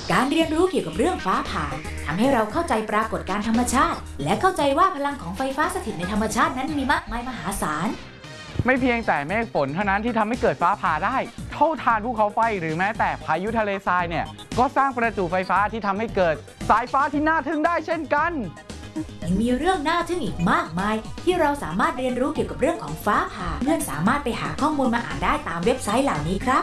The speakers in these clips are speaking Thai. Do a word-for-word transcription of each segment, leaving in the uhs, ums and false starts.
การเรียนรู้เกี่ยวกับเรื่องฟ้าผ่าทำให้เราเข้าใจปรากฏการณ์ธรรมชาติและเข้าใจว่าพลังของไฟฟ้าสถิตในธรรมชาตินั้นมีมากมายมหาศาลไม่เพียงแต่เมฆฝนเท่านั้นที่ทำให้เกิดฟ้าผ่าได้เท่าทานภูเขาไฟหรือแม้แต่พายุทะเลทรายเนี่ยก็สร้างประจุไฟฟ้าที่ทำให้เกิดสายฟ้าที่น่าทึ่งได้เช่นกันยังมีเรื่องน่าทึ่งอีกมากมายที่เราสามารถเรียนรู้เกี่ยวกับเรื่องของฟ้าผ่าเพื่อนสามารถไปหาข้อมูลมาอ่านได้ตามเว็บไซต์เหล่านี้ครับ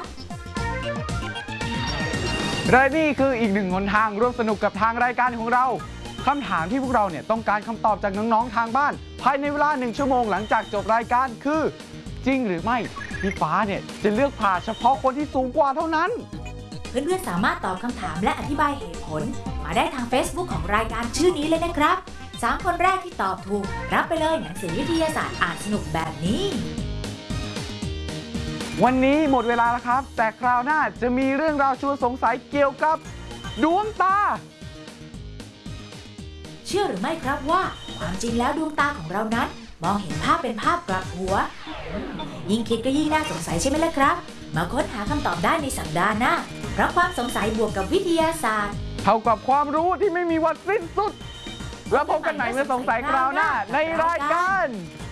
และนี่คืออีกหนึ่งหนทางร่วมสนุกกับทางรายการของเราคำถามที่พวกเราเนี่ยต้องการคำตอบจากน้องๆทางบ้านภายในเวลาหนึ่งชั่วโมงหลังจากจบรายการคือจริงหรือไม่ที่ฟ้าเนี่ยจะเลือกผ่าเฉพาะคนที่สูงกว่าเท่านั้นเพื่อนๆสามารถตอบคำถามและอธิบายเหตุผลมาได้ทาง Facebook ของรายการชื่อนี้เลยนะครับสามคนแรกที่ตอบถูกรับไปเลยหนังสือวิทยาศาสตร์อ่านสนุกแบบนี้วันนี้หมดเวลาแล้วครับแต่คราวหน้าจะมีเรื่องราวชวนสงสัยเกี่ยวกับดวงตาเชื่อหรือไม่ครับว่าความจริงแล้วดวงตาของเรานั้นมองเห็นภาพเป็นภาพกลับหัวยิ่งคิดก็ยิ่งน่าสงสัยใช่ไหมล่ะครับมาค้นหาคำตอบได้ในสัปดาห์หน้าเพราะความสงสัยบวกกับวิทยาศาสตร์เท่ากับความรู้ที่ไม่มีวันสิ้นสุดแล้วพบกันใหม่เมื่อสงสัยคราวหน้าในรายการ